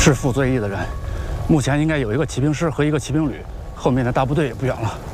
是负罪役的人，目前应该有一个骑兵师和一个骑兵旅，后面的大部队也不远了。